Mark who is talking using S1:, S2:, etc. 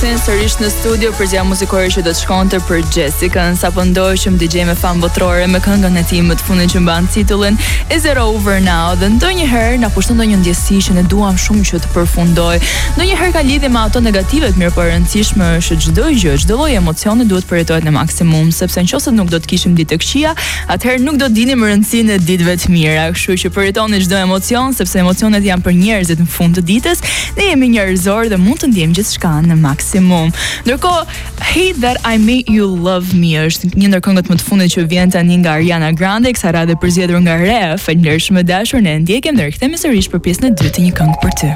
S1: rikthehen sërish në studio për zjarr muzikore që do të shkonte për Jessica. Sapo ndoqëm DJ me fan botrore me këngën e tij më të fundit që mban titullin Is It Over Now. Dhe ndonjëherë na pushton ndonjë ndjesi që ne duam shumë që të përfundoj. Ndonjëherë ka lidhje me ato negative, mirë po e rëndësishme është çdo gjë, çdo lloj emocioni duhet përjetohet në maksimum, sepse nëse nuk do të kishim ditë të këqija, atëherë nuk do të dinim rëndësinë e ditëve të mira. Kështu që përjetoni çdo emocion, sepse emocionet janë për njerëzit në fund të ditës. Ne jemi njerëzor dhe mund të ndjejmë gjithçka në maksimum. Ndërkohë, Hate That I Made You Love Me është një ndër këngët më të fundit që vjen tani nga Ariana Grande, kësaj radhe përzgjedhur nga Re. Faleminderit shumë dashur, ne ndjekim dhe rikthehemi sërish për pjesën e dytë të Një këngë për ty.